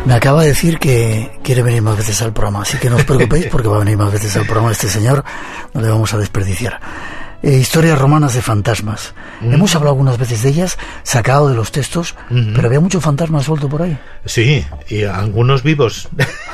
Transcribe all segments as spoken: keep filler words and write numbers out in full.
Me acaba de decir que quiere venir más veces al programa, así que no os preocupéis porque va a venir más veces al programa este señor, no le vamos a desperdiciar. Eh, historias romanas de fantasmas. Mm. Hemos hablado algunas veces de ellas, sacado de los textos, mm-hmm. pero había mucho fantasma suelto por ahí. Sí, y algunos vivos.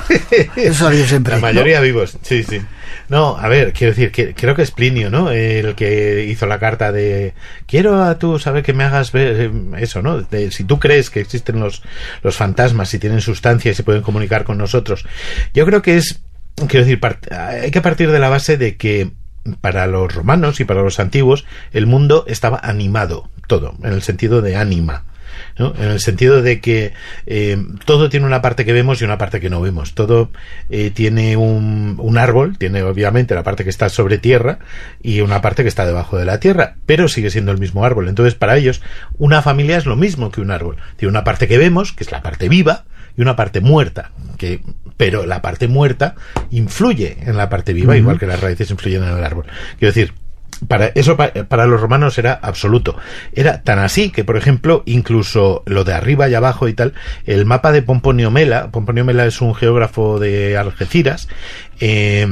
Eso había siempre. La mayoría, ¿no? Vivos, sí, sí. No, a ver, quiero decir, que creo que es Plinio, ¿no? El que hizo la carta de quiero a tú saber que me hagas ver eso, ¿no? De, si tú crees que existen los, los fantasmas, si tienen sustancia y se pueden comunicar con nosotros. Yo creo que es, quiero decir, part, hay que partir de la base de que para los romanos y para los antiguos el mundo estaba animado, todo, en el sentido de ánima, ¿no? En el sentido de que eh, todo tiene una parte que vemos y una parte que no vemos. Todo eh, tiene un, un árbol, tiene obviamente la parte que está sobre tierra y una parte que está debajo de la tierra, pero sigue siendo el mismo árbol. Entonces, para ellos, una familia es lo mismo que un árbol. Tiene una parte que vemos, que es la parte viva, y una parte muerta, que pero la parte muerta influye en la parte viva, uh-huh. igual que las raíces influyen en el árbol. Quiero decir, para eso para, para los romanos era absoluto. Era tan así que, por ejemplo, incluso lo de arriba y abajo y tal, el mapa de Pomponio Mela, Pomponio Mela es un geógrafo de Algeciras, eh,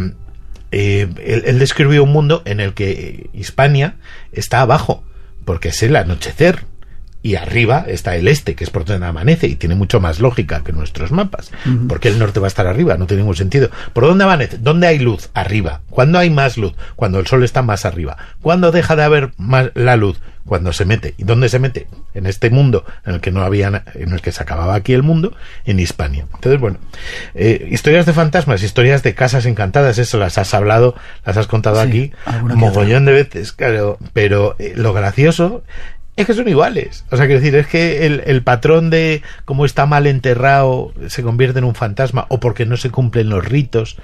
eh, él, él describió un mundo en el que Hispania está abajo, porque es el anochecer. Y arriba está el este, que es por donde amanece, y tiene mucho más lógica que nuestros mapas. Uh-huh. ¿Por qué el norte va a estar arriba? No tiene ningún sentido. ¿Por dónde amanece? ¿Dónde hay luz? Arriba. ¿Cuándo hay más luz? Cuando el sol está más arriba. ¿Cuándo deja de haber más la luz? Cuando se mete. ¿Y dónde se mete? En este mundo en el que no había, en el que se acababa aquí el mundo, en Hispania. Entonces, bueno, eh, historias de fantasmas, historias de casas encantadas, eso las has hablado, las has contado sí, aquí un mogollón de veces, claro. Pero eh, lo gracioso es que son iguales. O sea, quiero decir, es que el, el patrón de cómo está mal enterrado se convierte en un fantasma, o porque no se cumplen los ritos,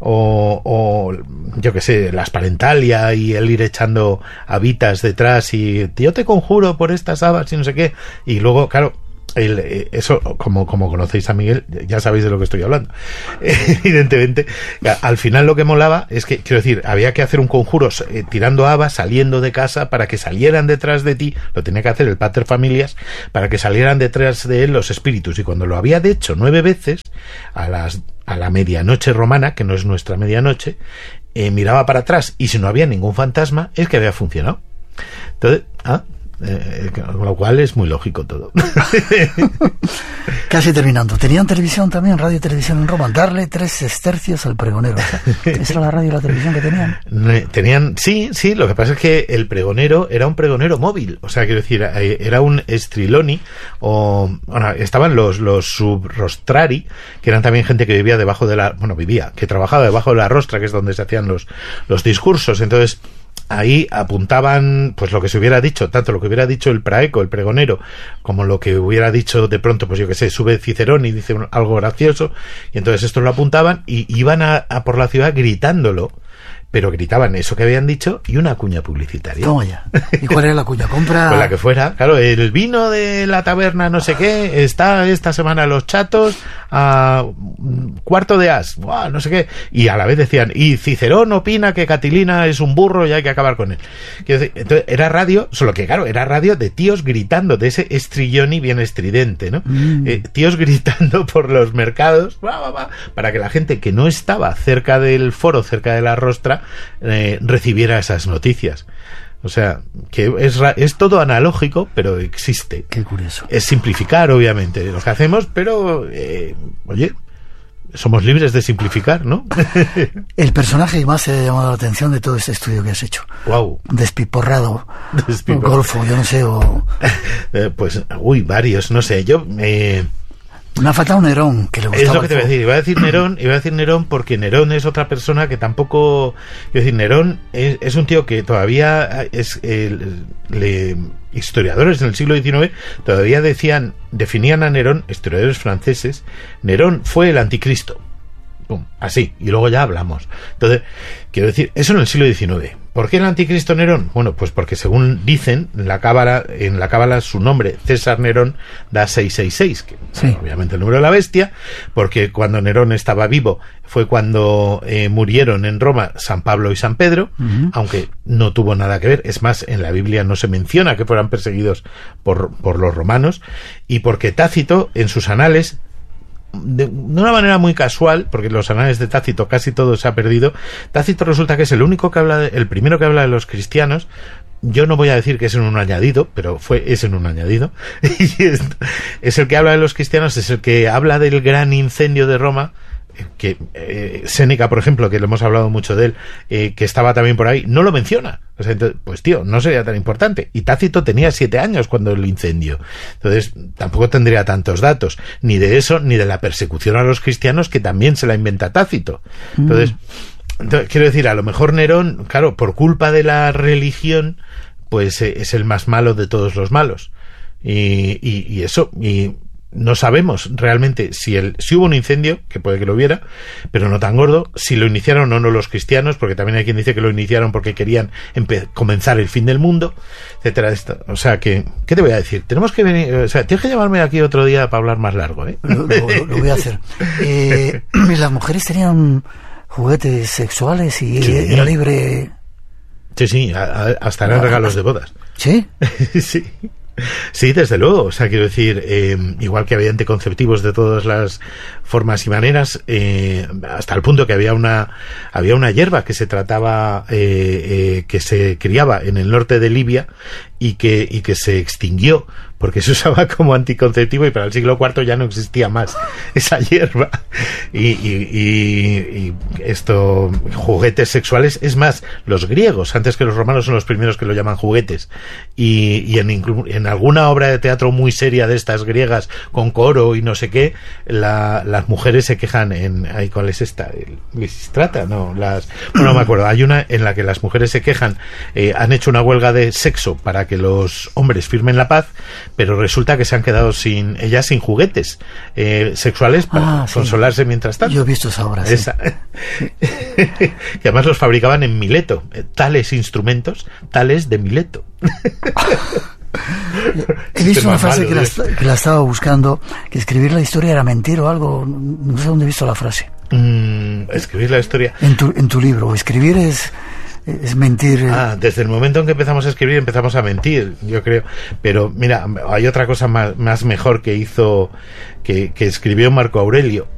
o, o yo qué sé, las parentalia y el ir echando habitas detrás y yo te conjuro por estas habas y no sé qué. Y luego, claro, El, eso, como, como conocéis a Miguel, ya sabéis de lo que estoy hablando. Evidentemente, al final lo que molaba es que, quiero decir, había que hacer un conjuro eh, tirando habas, saliendo de casa, para que salieran detrás de ti, lo tenía que hacer el pater familias, para que salieran detrás de él los espíritus. Y cuando lo había hecho nueve veces, a las a la medianoche romana, que no es nuestra medianoche, eh, miraba para atrás, y si no había ningún fantasma, es que había funcionado. Entonces, ah, Eh, con lo cual es muy lógico todo. Casi terminando. ¿Tenían televisión también, radio y televisión en Roma? Darle tres sestercios al pregonero. ¿Esa era la radio y la televisión que tenían? Tenían, sí, sí. Lo que pasa es que el pregonero era un pregonero móvil. O sea, quiero decir, era un striloni, o bueno, estaban los, los subrostrari, que eran también gente que vivía debajo de la, bueno, vivía, que trabajaba debajo de la rostra, que es donde se hacían los, los discursos. Entonces, ahí apuntaban pues lo que se hubiera dicho, tanto lo que hubiera dicho el praeco, el pregonero, como lo que hubiera dicho de pronto, pues yo que sé, sube Cicerón y dice un, algo gracioso, y entonces esto lo apuntaban y iban a, a por la ciudad gritándolo, pero gritaban eso que habían dicho y una cuña publicitaria. Toma ya. ¿Y cuál era la cuña? Compra... Pues la que fuera, claro, el vino de la taberna no sé qué, está esta semana Los Chatos a cuarto de as, ¡buah! No sé qué, y a la vez decían, y Cicerón opina que Catilina es un burro y hay que acabar con él. Entonces era radio, solo que claro, era radio de tíos gritando, de ese estrilloni bien estridente, ¿no? Mm. Eh, tíos gritando por los mercados, ¡buah, buah, buah! Para que la gente que no estaba cerca del foro, cerca de la rostra, eh, recibiera esas noticias. O sea, que es, es todo analógico, pero existe. Qué curioso. Es simplificar, obviamente, lo que hacemos, pero, eh, oye, somos libres de simplificar, ¿no? El personaje que más te ha llamado la atención de todo este estudio que has hecho. Wow. Despiporrado. Despiporrado. Golfo, yo no sé, o... eh, pues, uy, varios, no sé, yo... Eh, Me ha faltado Nerón, que le gustaba. Es lo que te voy a decir. Iba a decir Nerón, iba a decir Nerón porque Nerón es otra persona que tampoco... Quiero decir, Nerón es, es un tío que todavía es... Eh, le, historiadores en el siglo diecinueve todavía decían, definían a Nerón, historiadores franceses, Nerón fue el anticristo. Pum, así, y luego ya hablamos. Entonces, quiero decir, eso en el siglo diecinueve. ¿Por qué el anticristo Nerón? Bueno, pues porque según dicen, en la cábala, en la cábala su nombre, César Nerón, da seiscientos sesenta y seis, que sí. Obviamente el número de la bestia, porque cuando Nerón estaba vivo fue cuando eh, murieron en Roma San Pablo y San Pedro, uh-huh. Aunque no tuvo nada que ver, es más, en la Biblia no se menciona que fueran perseguidos por, por los romanos, y porque Tácito, en sus anales, de, de una manera muy casual, porque los anales de Tácito casi todo se ha perdido. Tácito resulta que es el único que habla, de, el primero que habla de los cristianos. Yo no voy a decir que es en un añadido, pero fue es en un añadido. Es el que habla de los cristianos, es el que habla del gran incendio de Roma, que eh, Séneca, por ejemplo, que lo hemos hablado mucho de él, eh, que estaba también por ahí, no lo menciona. O sea, entonces, pues tío, no sería tan importante. Y Tácito tenía siete años cuando el incendio. Entonces, tampoco tendría tantos datos, ni de eso, ni de la persecución a los cristianos, que también se la inventa Tácito. Entonces, mm. entonces quiero decir, a lo mejor Nerón, claro, por culpa de la religión, pues eh, es el más malo de todos los malos. Y, y, y eso, y no sabemos realmente si el, si hubo un incendio, que puede que lo hubiera, pero no tan gordo, si lo iniciaron o no los cristianos, porque también hay quien dice que lo iniciaron porque querían empe- comenzar el fin del mundo, etcétera. Esto. O sea que, ¿qué te voy a decir? Tenemos que venir, o sea, tienes que llamarme aquí otro día para hablar más largo, ¿eh? Lo, lo, lo voy a hacer. Eh, las mujeres tenían juguetes sexuales y sí. Era libre. Sí, sí, a, a, hasta eran regalos de bodas. ¿Sí? Sí. Sí, desde luego. O sea, quiero decir, eh, igual que había anticonceptivos de todas las formas y maneras, eh, hasta el punto que había una había una hierba que se trataba, eh, eh, que se criaba en el norte de Libia y que y que se extinguió porque se usaba como anticonceptivo y para el siglo cuarto ya no existía más esa hierba. Y, y, y, y esto, juguetes sexuales, es más, los griegos, antes que los romanos, son los primeros que lo llaman juguetes. Y, y en, en alguna obra de teatro muy seria de estas griegas, con coro y no sé qué, la, las mujeres se quejan en... Ay, ¿cuál es esta? ¿Lisistrata? No, las... Bueno, no me acuerdo. Hay una en la que las mujeres se quejan, eh, han hecho una huelga de sexo para que los hombres firmen la paz, pero resulta que se han quedado sin ellas sin juguetes eh, sexuales para ah, consolarse sí. Mientras tanto. Yo he visto esa obra. Esa. Sí. Que además los fabricaban en Mileto, eh, tales instrumentos, tales de Mileto. He visto una frase malo, que, la, que la estaba buscando, que escribir la historia era mentir o algo. No sé dónde he visto la frase. Mm, escribir la historia. En tu, en tu libro. Escribir es... es mentir. Ah, desde el momento en que empezamos a escribir empezamos a mentir, yo creo. Pero mira, hay otra cosa más, más mejor que hizo, que, que escribió Marco Aurelio.